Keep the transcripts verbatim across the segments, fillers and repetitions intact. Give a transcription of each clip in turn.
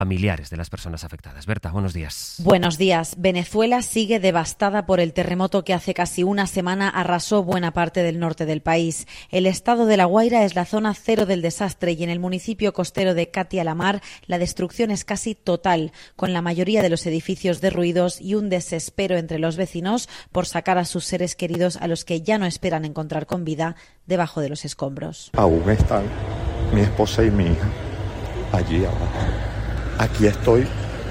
familiares de las personas afectadas. Berta, buenos días. Buenos días. Venezuela sigue devastada por el terremoto que hace casi una semana arrasó buena parte del norte del país. El estado de La Guaira es la zona cero del desastre y en el municipio costero de Cati-a-la-Mar la destrucción es casi total, con la mayoría de los edificios derruidos y un desespero entre los vecinos por sacar a sus seres queridos a los que ya no esperan encontrar con vida debajo de los escombros. Aún están mi esposa y mi hija allí abajo. Aquí estoy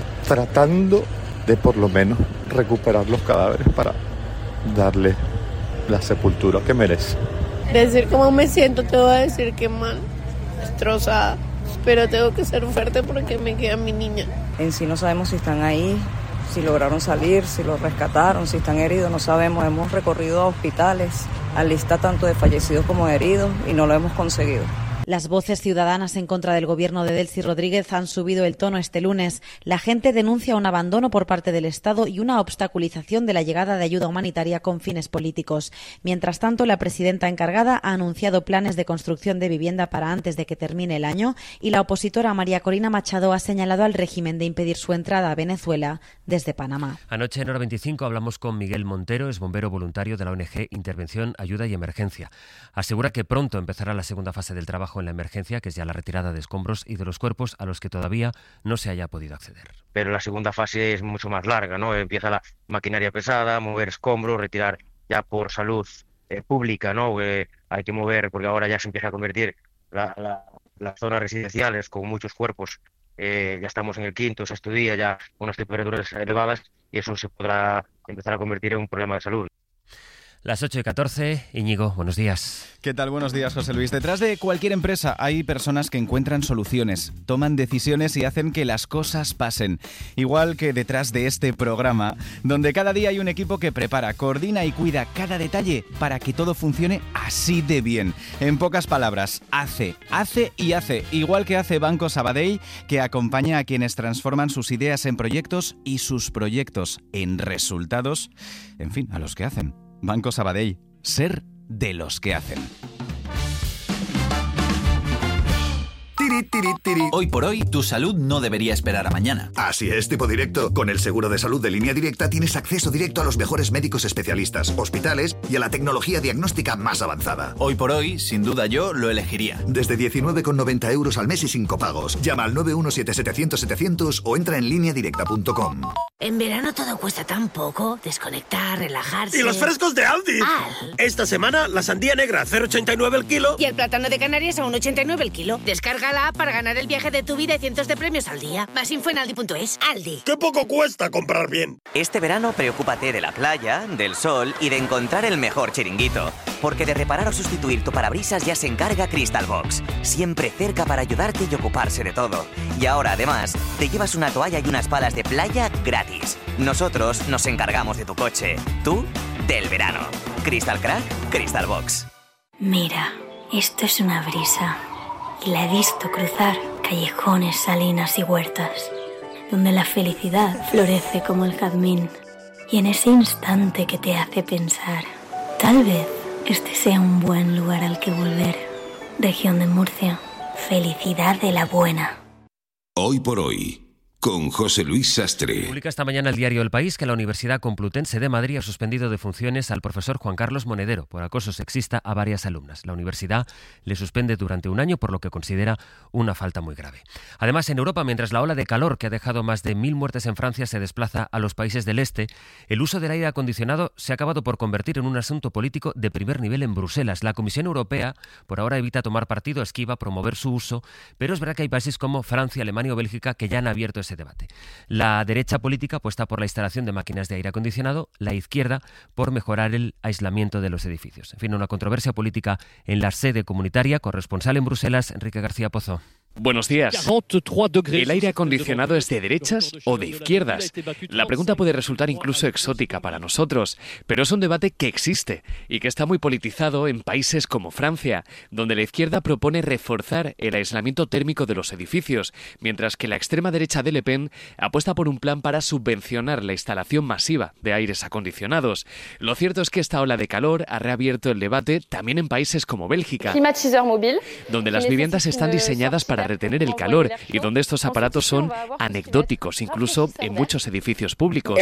tratando de por lo menos recuperar los cadáveres para darle la sepultura que merece. Decir cómo me siento, te voy a decir que mal, destrozada, pero tengo que ser fuerte porque me queda mi niña. En sí no sabemos si están ahí, si lograron salir, si los rescataron, si están heridos, no sabemos. Hemos recorrido a hospitales, a lista tanto de fallecidos como de heridos y no lo hemos conseguido. Las voces ciudadanas en contra del gobierno de Delcy Rodríguez han subido el tono este lunes. La gente denuncia un abandono por parte del Estado y una obstaculización de la llegada de ayuda humanitaria con fines políticos. Mientras tanto, la presidenta encargada ha anunciado planes de construcción de vivienda para antes de que termine el año y la opositora María Corina Machado ha señalado al régimen de impedir su entrada a Venezuela desde Panamá. Anoche en Hora veinticinco hablamos con Miguel Montero, es bombero voluntario de la O N G Intervención, Ayuda y Emergencia. Asegura que pronto empezará la segunda fase del trabajo en la emergencia, que es ya la retirada de escombros y de los cuerpos a los que todavía no se haya podido acceder. Pero la segunda fase es mucho más larga, ¿no? Empieza la maquinaria pesada, mover escombros, retirar ya por salud eh, pública, ¿no? Eh, hay que mover, porque ahora ya se empieza a convertir la, la, las zonas residenciales con muchos cuerpos. Eh, ya estamos en el quinto, sexto día, ya con unas temperaturas elevadas, y eso se podrá empezar a convertir en un problema de salud. Las ocho y catorce, Íñigo, buenos días. ¿Qué tal? Buenos días, José Luis. Detrás de cualquier empresa hay personas que encuentran soluciones, toman decisiones y hacen que las cosas pasen. Igual que detrás de este programa, donde cada día hay un equipo que prepara, coordina y cuida cada detalle para que todo funcione así de bien. En pocas palabras, hace, hace y hace. Igual que hace Banco Sabadell, que acompaña a quienes transforman sus ideas en proyectos y sus proyectos en resultados, en fin, a los que hacen. Banco Sabadell, ser de los que hacen. Tiri, tiri, tiri. Hoy por hoy, tu salud no debería esperar a mañana. Así es, tipo directo. Con el seguro de salud de Línea Directa tienes acceso directo a los mejores médicos especialistas, hospitales y a la tecnología diagnóstica más avanzada. Hoy por hoy, sin duda yo lo elegiría. Desde diecinueve con noventa euros al mes y sin copagos. Llama al nueve uno siete siete cero cero setecientos o entra en línea directa punto com. En verano todo cuesta tan poco. Desconectar, relajarse... ¡Y los frescos de Aldi! Al. Esta semana, la sandía negra a cero coma ochenta y nueve el kilo. Y el plátano de Canarias a uno coma ochenta y nueve el kilo. Descarga la app para ganar el viaje de tu vida y cientos de premios al día. Más info en aldi punto es. Aldi. ¡Qué poco cuesta comprar bien! Este verano preocúpate de la playa, del sol y de encontrar el mejor chiringuito. Porque de reparar o sustituir tu parabrisas ya se encarga Crystal Box. Siempre cerca para ayudarte y ocuparse de todo. Y ahora, además, te llevas una toalla y unas palas de playa gratis. Nosotros nos encargamos de tu coche. Tú, del verano. Crystal Crack, Crystal Box. Mira, esto es una brisa. Y la he visto cruzar callejones, salinas y huertas, donde la felicidad florece como el jazmín. Y en ese instante que te hace pensar, tal vez este sea un buen lugar al que volver. Región de Murcia, felicidad de la buena. Hoy por hoy, con José Luis Sastre. Publica esta mañana el diario El País que la Universidad Complutense de Madrid ha suspendido de funciones al profesor Juan Carlos Monedero por acoso sexista a varias alumnas. La universidad le suspende durante un año por lo que considera una falta muy grave. Además, en Europa, mientras la ola de calor que ha dejado más de mil muertes en Francia se desplaza a los países del este, el uso del aire acondicionado se ha acabado por convertir en un asunto político de primer nivel en Bruselas. La Comisión Europea por ahora evita tomar partido, esquiva promover su uso, pero es verdad que hay países como Francia, Alemania o Bélgica que ya han abierto ese debate. La derecha política apuesta por la instalación de máquinas de aire acondicionado, la izquierda por mejorar el aislamiento de los edificios. En fin, una controversia política en la sede comunitaria. Corresponsal en Bruselas, Enrique García Pozo. Buenos días. ¿El aire acondicionado es de derechas o de izquierdas? La pregunta puede resultar incluso exótica para nosotros, pero es un debate que existe y que está muy politizado en países como Francia, donde la izquierda propone reforzar el aislamiento térmico de los edificios, mientras que la extrema derecha de Le Pen apuesta por un plan para subvencionar la instalación masiva de aires acondicionados. Lo cierto es que esta ola de calor ha reabierto el debate también en países como Bélgica, donde las viviendas están diseñadas para para retener el calor y donde estos aparatos son anecdóticos, incluso en muchos edificios públicos.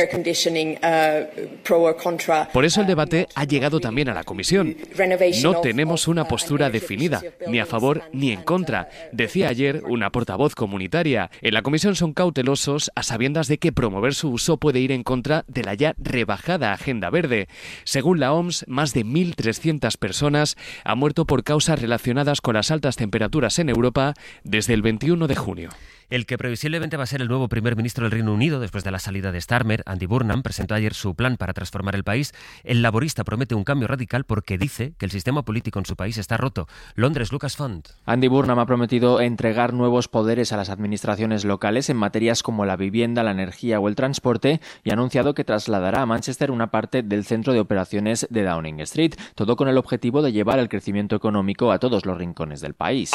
Por eso el debate ha llegado también a la Comisión. No tenemos una postura definida, ni a favor ni en contra, decía ayer una portavoz comunitaria. En la Comisión son cautelosos a sabiendas de que promover su uso puede ir en contra de la ya rebajada Agenda Verde. Según la O M S, más de mil trescientas personas han muerto por causas relacionadas con las altas temperaturas en Europa desde el veintiuno de junio. El que previsiblemente va a ser el nuevo primer ministro del Reino Unido después de la salida de Starmer, Andy Burnham, presentó ayer su plan para transformar el país. El laborista promete un cambio radical porque dice que el sistema político en su país está roto. Londres, Lucas Font. Andy Burnham ha prometido entregar nuevos poderes a las administraciones locales en materias como la vivienda, la energía o el transporte y ha anunciado que trasladará a Manchester una parte del centro de operaciones de Downing Street, todo con el objetivo de llevar el crecimiento económico a todos los rincones del país.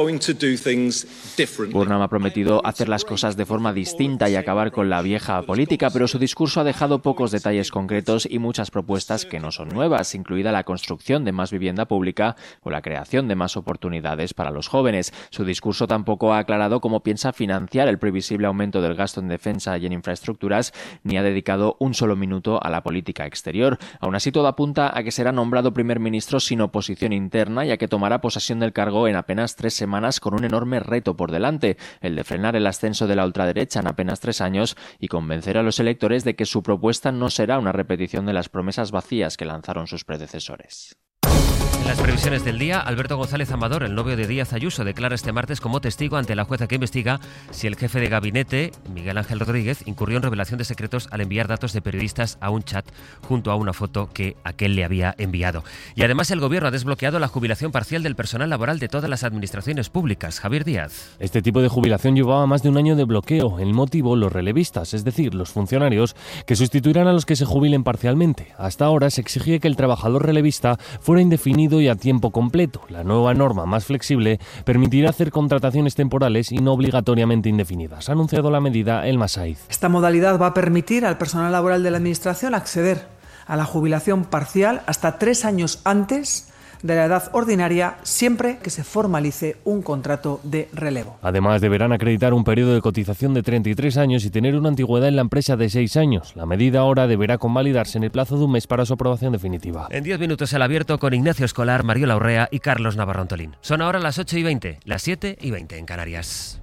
Burnham ha prometido hacer las cosas de forma distinta y acabar con la vieja política, pero su discurso ha dejado pocos detalles concretos y muchas propuestas que no son nuevas, incluida la construcción de más vivienda pública o la creación de más oportunidades para los jóvenes. Su discurso tampoco ha aclarado cómo piensa financiar el previsible aumento del gasto en defensa y en infraestructuras, ni ha dedicado un solo minuto a la política exterior. Aún así, todo apunta a que será nombrado primer ministro sin oposición interna y a que tomará posesión del cargo en apenas tres semanas con un enorme reto por delante, el de frenar el ascenso de la ultraderecha en apenas tres años y convencer a los electores de que su propuesta no será una repetición de las promesas vacías que lanzaron sus predecesores. En las previsiones del día, Alberto González Amador, el novio de Díaz Ayuso, declara este martes como testigo ante la jueza que investiga si el jefe de gabinete, Miguel Ángel Rodríguez, incurrió en revelación de secretos al enviar datos de periodistas a un chat junto a una foto que aquel le había enviado. Y además el Gobierno ha desbloqueado la jubilación parcial del personal laboral de todas las administraciones públicas. Javier Díaz. Este tipo de jubilación llevaba más de un año de bloqueo. El motivo, los relevistas, es decir, los funcionarios que sustituirán a los que se jubilen parcialmente. Hasta ahora se exigía que el trabajador relevista fuera indefinido y a tiempo completo. La nueva norma, más flexible, permitirá hacer contrataciones temporales y no obligatoriamente indefinidas. Ha anunciado la medida el Masaiz. Esta modalidad va a permitir al personal laboral de la Administración acceder a la jubilación parcial hasta tres años antes de la edad ordinaria, siempre que se formalice un contrato de relevo. Además, deberán acreditar un periodo de cotización de treinta y tres años y tener una antigüedad en la empresa de seis años. La medida ahora deberá convalidarse en el plazo de un mes para su aprobación definitiva. En diez minutos el abierto con Ignacio Escolar, Mariola Urrea y Carlos Navarro Antolín. Son ahora las ocho y veinte, las siete y veinte en Canarias.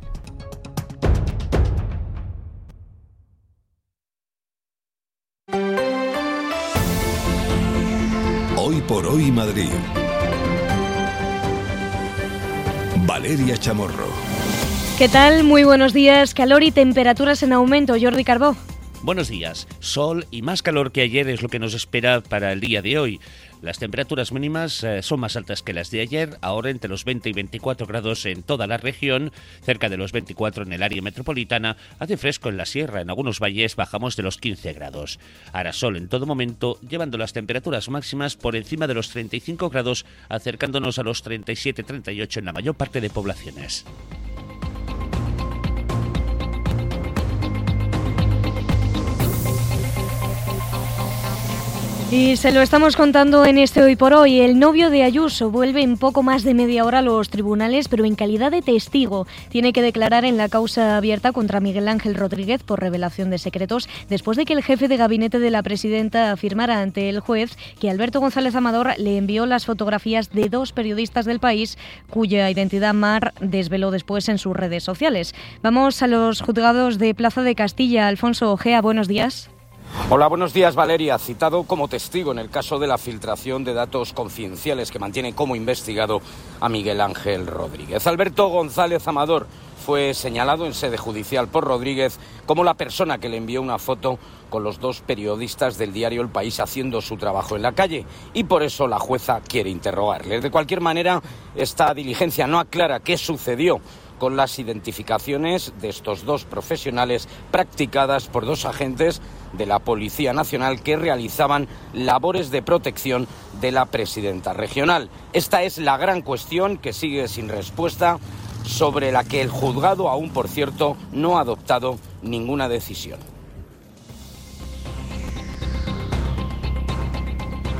Hoy por hoy Madrid. Valeria Chamorro. ¿Qué tal? Muy buenos días. Calor y temperaturas en aumento. Jordi Carbó. Buenos días. Sol y más calor que ayer es lo que nos espera para el día de hoy. Las temperaturas mínimas eh, son más altas que las de ayer, ahora entre los veinte y veinticuatro grados en toda la región, cerca de los veinticuatro en el área metropolitana, hace fresco en la sierra, en algunos valles bajamos de los quince grados. Hará sol en todo momento, llevando las temperaturas máximas por encima de los treinta y cinco grados, acercándonos a los treinta y siete a treinta y ocho en la mayor parte de poblaciones. Y se lo estamos contando en este Hoy por Hoy. El novio de Ayuso vuelve en poco más de media hora a los tribunales, pero en calidad de testigo. Tiene que declarar en la causa abierta contra Miguel Ángel Rodríguez por revelación de secretos, después de que el jefe de gabinete de la presidenta afirmara ante el juez que Alberto González Amador le envió las fotografías de dos periodistas del País, cuya identidad Mar desveló después en sus redes sociales. Vamos a los juzgados de Plaza de Castilla. Alfonso Ojea, buenos días. Hola, buenos días. Valeria, citado como testigo en el caso de la filtración de datos confidenciales que mantiene como investigado a Miguel Ángel Rodríguez. Alberto González Amador fue señalado en sede judicial por Rodríguez como la persona que le envió una foto con los dos periodistas del diario El País haciendo su trabajo en la calle, y por eso la jueza quiere interrogarles. De cualquier manera, esta diligencia no aclara qué sucedió con las identificaciones de estos dos profesionales practicadas por dos agentes de la Policía Nacional que realizaban labores de protección de la presidenta regional. Esta es la gran cuestión que sigue sin respuesta, sobre la que el juzgado aún, por cierto, no ha adoptado ninguna decisión.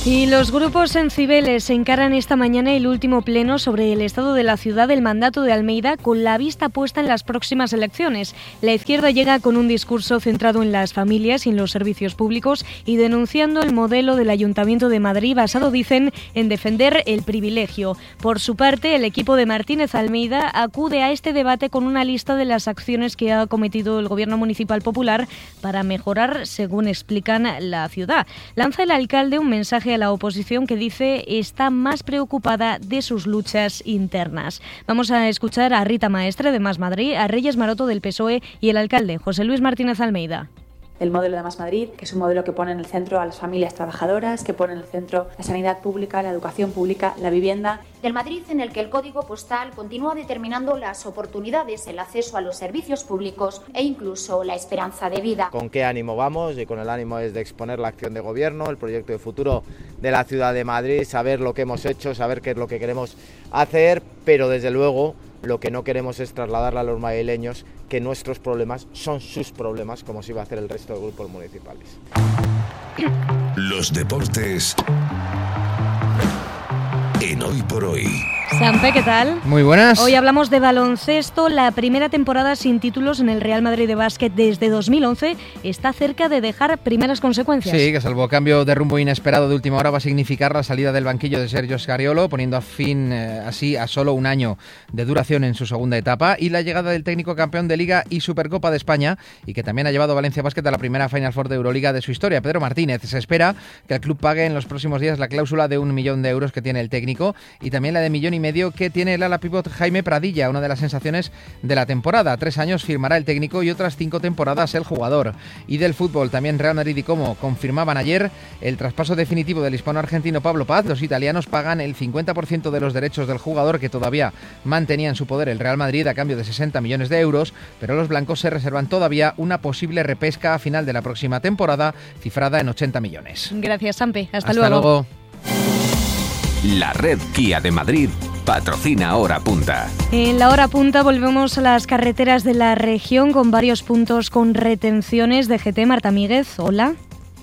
Y los grupos en Cibeles encaran esta mañana el último pleno sobre el estado de la ciudad del mandato de Almeida, con la vista puesta en las próximas elecciones. La izquierda llega con un discurso centrado en las familias y en los servicios públicos y denunciando el modelo del Ayuntamiento de Madrid basado, dicen, en defender el privilegio. Por su parte, el equipo de Martínez Almeida acude a este debate con una lista de las acciones que ha cometido el Gobierno Municipal Popular para mejorar, según explican, la ciudad. Lanza el alcalde un mensaje a la oposición que dice está más preocupada de sus luchas internas. Vamos a escuchar a Rita Maestre de Más Madrid, a Reyes Maroto del P S O E y el alcalde José Luis Martínez Almeida. El modelo de Más Madrid, que es un modelo que pone en el centro a las familias trabajadoras, que pone en el centro la sanidad pública, la educación pública, la vivienda. Del Madrid en el que el código postal continúa determinando las oportunidades, el acceso a los servicios públicos e incluso la esperanza de vida. ¿Con qué ánimo vamos? Y con el ánimo es de exponer la acción de gobierno, el proyecto de futuro de la ciudad de Madrid, saber lo que hemos hecho, saber qué es lo que queremos hacer, pero desde luego lo que no queremos es trasladarle a los madrileños que nuestros problemas son sus problemas, como se iba a hacer el resto de grupos municipales. Los deportes en Hoy por Hoy. Sampe, ¿qué tal? Muy buenas. Hoy hablamos de baloncesto. La primera temporada sin títulos en el Real Madrid de básquet desde dos mil once está cerca de dejar primeras consecuencias. Sí, que salvo cambio de rumbo inesperado de última hora va a significar la salida del banquillo de Sergio Scariolo, poniendo a fin eh, así a solo un año de duración en su segunda etapa, y la llegada del técnico campeón de Liga y Supercopa de España y que también ha llevado a Valencia Basket a la primera Final Four de Euroliga de su historia, Pedro Martínez. Se espera que el club pague en los próximos días la cláusula de un millón de euros que tiene el técnico y también la de millón y medio que tiene el ala pívot Jaime Pradilla, una de las sensaciones de la temporada. Tres años firmará el técnico y otras cinco temporadas el jugador. Y del fútbol, también Real Madrid y Como confirmaban ayer el traspaso definitivo del hispano-argentino Pablo Paz. Los italianos pagan el cincuenta por ciento de los derechos del jugador que todavía mantenía en su poder el Real Madrid a cambio de sesenta millones de euros, pero los blancos se reservan todavía una posible repesca a final de la próxima temporada, cifrada en ochenta millones. Gracias, Sampe. Hasta, Hasta luego. luego. La red Kia de Madrid patrocina Hora Punta. En la Hora Punta volvemos a las carreteras de la región con varios puntos con retenciones de G T. Marta Míguez, hola.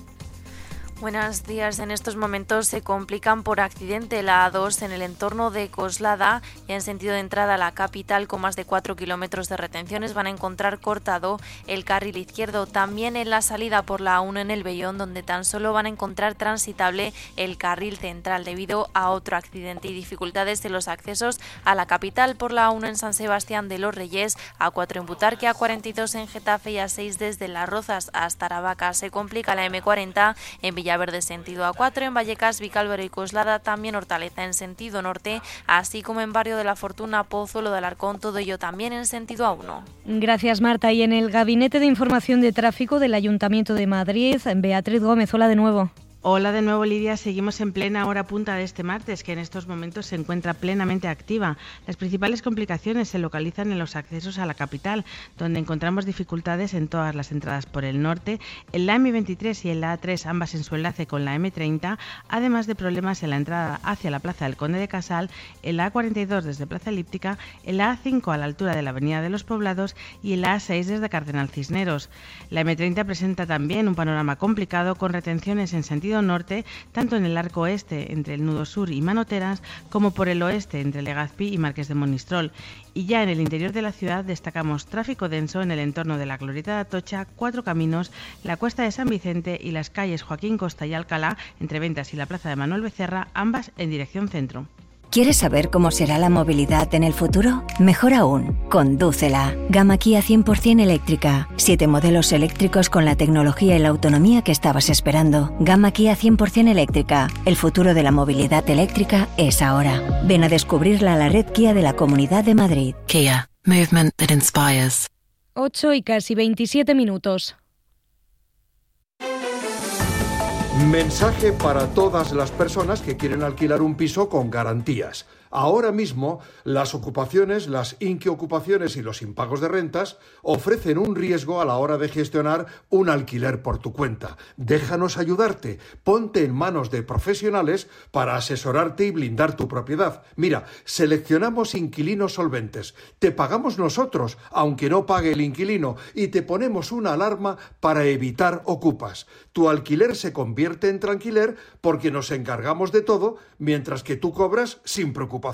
Buenos días. En estos momentos se complican por accidente la A dos en el entorno de Coslada y en sentido de entrada a la capital con más de cuatro kilómetros de retenciones van a encontrar cortado el carril izquierdo. También en la salida por la A uno en el Bellón, donde tan solo van a encontrar transitable el carril central debido a otro accidente y dificultades en los accesos a la capital por la A uno en San Sebastián de los Reyes, A cuatro en Butarque, A cuarenta y dos en Getafe y A seis desde Las Rozas hasta Aravaca. Se complica la M cuarenta en Villaverde sentido A cuatro, en Vallecas, Vicálvaro y Coslada, también Hortaleza en sentido norte, así como en Barrio de la Fortuna, Pozuelo de Alarcón, todo ello también en sentido A uno. Gracias, Marta. Y en el Gabinete de Información de Tráfico del Ayuntamiento de Madrid, Beatriz Gómez, hola de nuevo. Hola de nuevo, Lidia. Seguimos en plena hora punta de este martes, que en estos momentos se encuentra plenamente activa. Las principales complicaciones se localizan en los accesos a la capital, donde encontramos dificultades en todas las entradas por el norte, en la M veintitrés y en la A tres, ambas en su enlace con la M treinta, además de problemas en la entrada hacia la Plaza del Conde de Casal, en la A cuarenta y dos desde Plaza Elíptica, en la A cinco a la altura de la Avenida de los Poblados y en la A seis desde Cardenal Cisneros. La M treinta presenta también un panorama complicado con retenciones en sentido norte, tanto en el arco oeste entre el nudo sur y Manoteras, como por el oeste entre Legazpi y Marqués de Monistrol. Y ya en el interior de la ciudad destacamos tráfico denso en el entorno de la Glorieta de Atocha, Cuatro Caminos, la Cuesta de San Vicente y las calles Joaquín Costa y Alcalá, entre Ventas y la Plaza de Manuel Becerra, ambas en dirección centro. ¿Quieres saber cómo será la movilidad en el futuro? Mejor aún, condúcela. Gama Kia cien por ciento eléctrica. Siete modelos eléctricos con la tecnología y la autonomía que estabas esperando. Gama Kia cien por ciento eléctrica. El futuro de la movilidad eléctrica es ahora. Ven a descubrirla a la red Kia de la Comunidad de Madrid. Kia. Movement that inspires. ocho y casi veintisiete minutos. Mensaje para todas las personas que quieren alquilar un piso con garantías. Ahora mismo, las ocupaciones, las inquiocupaciones y los impagos de rentas ofrecen un riesgo a la hora de gestionar un alquiler por tu cuenta. Déjanos ayudarte. Ponte en manos de profesionales para asesorarte y blindar tu propiedad. Mira, seleccionamos inquilinos solventes. Te pagamos nosotros, aunque no pague el inquilino, y te ponemos una alarma para evitar ocupas. Tu alquiler se convierte en tranquiler porque nos encargamos de todo, mientras que tú cobras sin preocupaciones.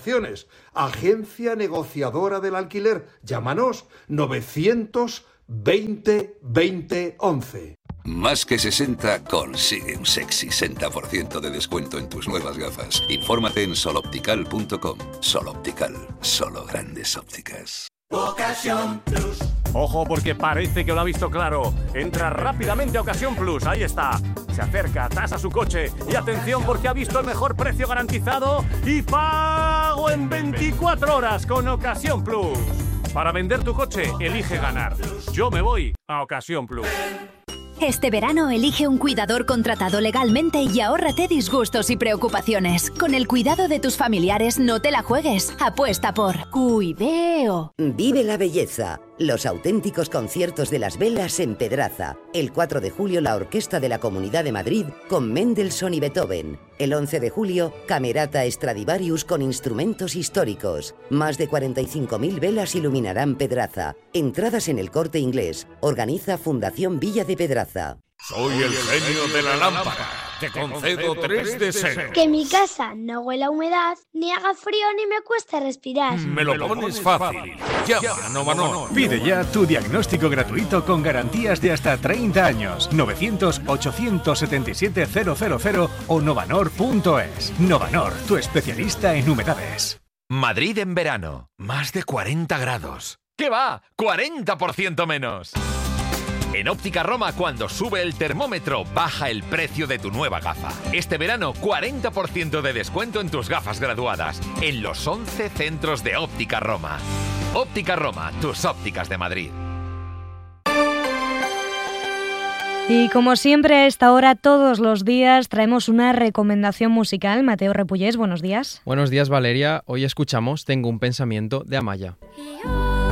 Agencia negociadora del alquiler. Llámanos novecientos veinte veinte once. Más que sesenta consigue un sexy sesenta por ciento de descuento en tus nuevas gafas. Infórmate en soloptical punto com. Soloptical, solo grandes ópticas. Ocasión Plus. Ojo, porque parece que lo ha visto claro. Entra rápidamente a Ocasión Plus, ahí está. Se acerca, tasa su coche y atención porque ha visto el mejor precio garantizado y pago en veinticuatro horas con Ocasión Plus. Para vender tu coche, elige ganar. Yo me voy a Ocasión Plus. Este verano elige un cuidador contratado legalmente y ahórrate disgustos y preocupaciones. Con el cuidado de tus familiares no te la juegues. Apuesta por Cuideo. Vive la belleza. Los auténticos conciertos de las velas en Pedraza. El cuatro de julio la Orquesta de la Comunidad de Madrid con Mendelssohn y Beethoven. El once de julio, Camerata Stradivarius con instrumentos históricos. Más de cuarenta y cinco mil velas iluminarán Pedraza. Entradas en El Corte Inglés. Organiza Fundación Villa de Pedraza. Soy el genio de la lámpara. Te concedo tres deseos. Que mi casa no huela a humedad, ni haga frío ni me cueste respirar. Me lo pones fácil. Llama a Novanor. Pide ya tu diagnóstico gratuito con garantías de hasta treinta años. novecientos ochocientos setenta y siete cero cero cero o novanor punto es. Novanor, tu especialista en humedades. Madrid en verano. Más de cuarenta grados. ¿Qué va? cuarenta por ciento menos. En Óptica Roma, cuando sube el termómetro, baja el precio de tu nueva gafa. Este verano, cuarenta por ciento de descuento en tus gafas graduadas, en los once centros de Óptica Roma. Óptica Roma, tus ópticas de Madrid. Y como siempre a esta hora, todos los días, traemos una recomendación musical. Mateo Repullés, buenos días. Buenos días, Valeria. Hoy escuchamos Tengo un pensamiento de Amaya.